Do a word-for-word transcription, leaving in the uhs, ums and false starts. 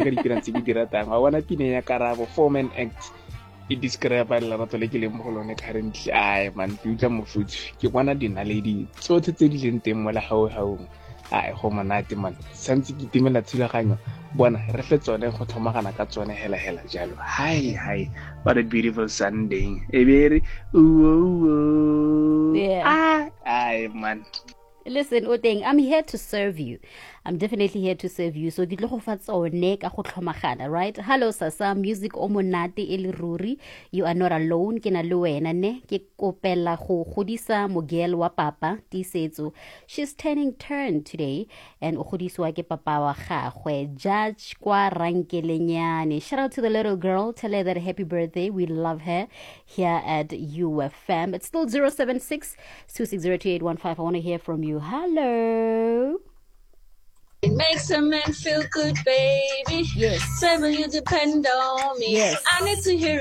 ka dipina tse ke di ratang wa bona pina ya Karabo Four Man Act e describe a lerato le ke leng mo go lone currently ai man ke utlwa mofutsi ke bona dinaledi tsotlhe tse di leng teng mo la hao hao ai go monate man santse ke timela thulaganyo bona re fe tsone go tlhomagana ka tsone hela hela jalo hi hi what a beautiful Sunday ebere ooh Yeah. ah ai man. Listen, Oteng, I'm here to serve you. I'm definitely here to serve you. So, ke tlo go fa tsone ka go tlhomagana, right? Hello, Sasa. Music o monate e le ruri. You are not alone. Ke na le wena ne. Ke kopela go godisa mogel wa papa, Tisetso. She's turning turn today. And o godiswa ke papa wa gagwe, Judge kwa Rankelenyane. Shout out to the little girl. Tell her that happy birthday. We love her here at U F M. It's still zero seven six, two six zero, two eight one five. I want to hear from you. Hello. It makes a man feel good, baby. Yes. Say, will you depend on me? Yes. I need to hear